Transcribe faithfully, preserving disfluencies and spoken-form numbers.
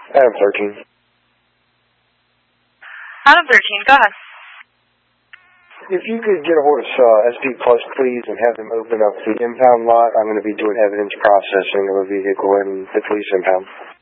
Adam thirteen. Adam thirteen, go ahead. If you could get a hold of uh, S P Plus, please, and have them open up the impound lot, I'm going to be doing evidence processing of a vehicle in the police impound.